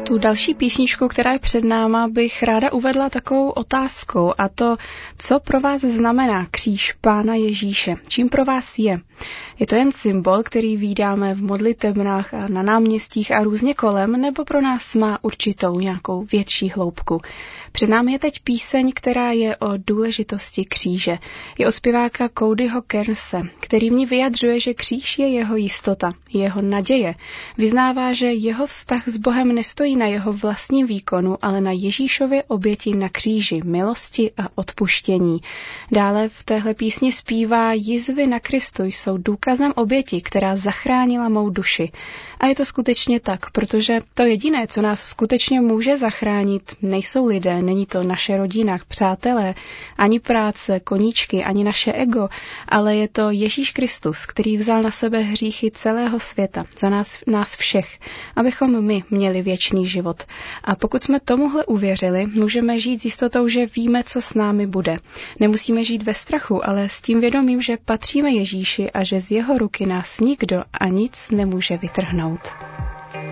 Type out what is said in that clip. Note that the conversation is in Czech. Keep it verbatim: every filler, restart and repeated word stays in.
Tu další písničku, která je před náma, bych ráda uvedla takovou otázkou, a to, co pro vás znamená kříž Pána Ježíše? Čím pro vás je? Je to jen symbol, který vídáme v modlitebnách a na náměstích a různě kolem, nebo pro nás má určitou nějakou větší hloubku? Před námi je teď píseň, která je o důležitosti kříže. Je od zpěváka Codyho Kearnse, který v ní vyjadřuje, že kříž je jeho jistota, jeho naděje. Vyznává, že jeho vztah s Bohem nestojí na jeho vlastním výkonu, ale na Ježíšově oběti na kříži, milosti a odpuštění. Dále v téhle písni zpívá: jizvy na Kristu jsou důkazem oběti, která zachránila mou duši. A je to skutečně tak, protože to jediné, co nás skutečně může zachránit, nejsou lidé, není to naše rodina, přátelé, ani práce, koníčky, ani naše ego, ale je to Ježíš Kristus, který vzal na sebe hříchy celého světa, za nás, nás všech, abychom my měli věčný život. A pokud jsme tomuhle uvěřili, můžeme žít s jistotou, že víme, co s námi bude. Nemusíme žít ve strachu, ale s tím vědomím, že patříme Ježíši a že z jeho ruky nás nikdo a nic nemůže vytrhnout.